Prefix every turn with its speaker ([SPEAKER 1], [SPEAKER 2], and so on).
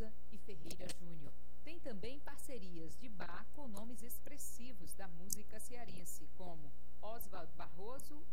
[SPEAKER 1] Barbosa e Ferreira Júnior. Tem também parcerias de bar com nomes expressivos da música cearense, como Oswald Barroso